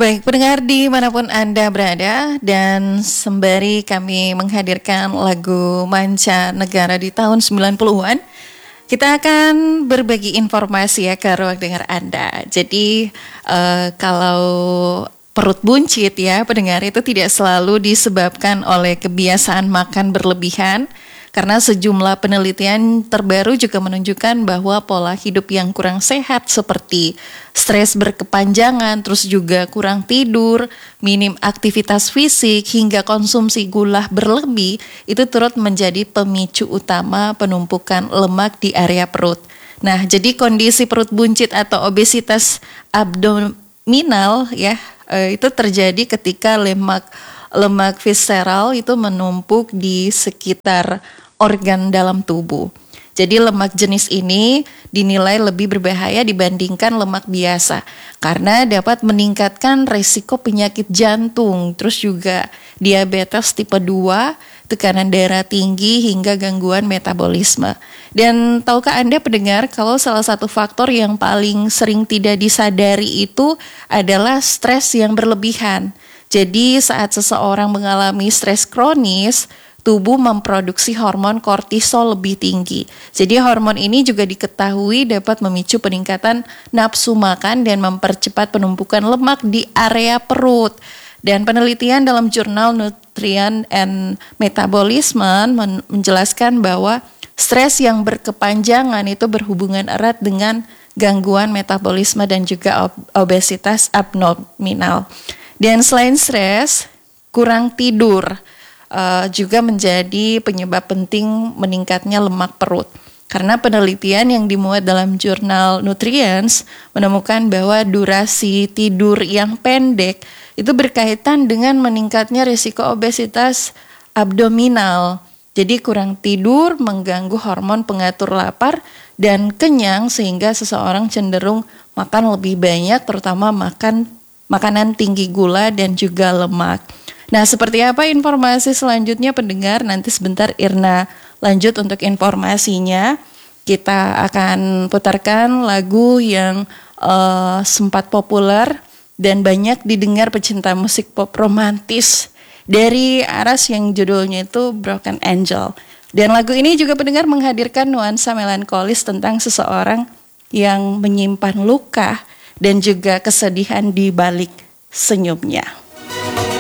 Baik, pendengar dimanapun Anda berada, dan sembari kami menghadirkan lagu mancanegara di tahun 90-an, kita akan berbagi informasi ya ke ruang dengar Anda. Jadi kalau perut buncit ya pendengar, itu tidak selalu disebabkan oleh kebiasaan makan berlebihan. Karena sejumlah penelitian terbaru juga menunjukkan bahwa pola hidup yang kurang sehat seperti stres berkepanjangan, terus juga kurang tidur, minim aktivitas fisik, hingga konsumsi gula berlebih itu turut menjadi pemicu utama penumpukan lemak di area perut. Nah, jadi kondisi perut buncit atau obesitas abdominal ya, itu terjadi ketika lemak visceral itu menumpuk di sekitar organ dalam tubuh. Jadi lemak jenis ini dinilai lebih berbahaya dibandingkan lemak biasa karena dapat meningkatkan resiko penyakit jantung, terus juga diabetes tipe 2, tekanan darah tinggi hingga gangguan metabolisme. Dan tahukah Anda pendengar kalau salah satu faktor yang paling sering tidak disadari itu adalah stres yang berlebihan. Jadi saat seseorang mengalami stres kronis, tubuh memproduksi hormon kortisol lebih tinggi. Jadi hormon ini juga diketahui dapat memicu peningkatan nafsu makan dan mempercepat penumpukan lemak di area perut. Dan penelitian dalam jurnal Nutrient and Metabolism menjelaskan bahwa stres yang berkepanjangan itu berhubungan erat dengan gangguan metabolisme dan juga obesitas abdominal. Dan selain stres, kurang tidur juga menjadi penyebab penting meningkatnya lemak perut. Karena penelitian yang dimuat dalam jurnal Nutrients menemukan bahwa durasi tidur yang pendek itu berkaitan dengan meningkatnya risiko obesitas abdominal. Jadi kurang tidur mengganggu hormon pengatur lapar dan kenyang sehingga seseorang cenderung makan lebih banyak, terutama makanan tinggi gula dan juga lemak. Nah, seperti apa informasi selanjutnya pendengar? Nanti sebentar Irna lanjut untuk informasinya. Kita akan putarkan lagu yang sempat populer dan banyak didengar pecinta musik pop romantis dari Aras yang judulnya itu Broken Angel. Dan lagu ini juga pendengar menghadirkan nuansa melankolis tentang seseorang yang menyimpan luka dan juga kesedihan di balik senyumnya.